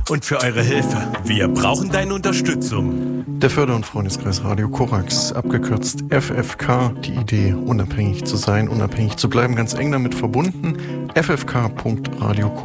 und für eure Hilfe. Wir brauchen deine Unterstützung. Der Förder- und Freundeskreis Radio Korax, abgekürzt FFK, die Idee, unabhängig zu sein, unabhängig zu bleiben, ganz eng damit verbunden. ffk.radio